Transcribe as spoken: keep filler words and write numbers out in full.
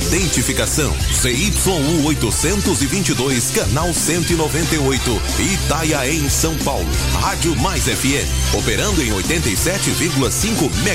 identificação. Z Y U oitocentos e vinte e dois, canal cento e noventa e oito, Itaiaém, São Paulo. Rádio Mais F M, operando em oitenta e sete vírgula cinco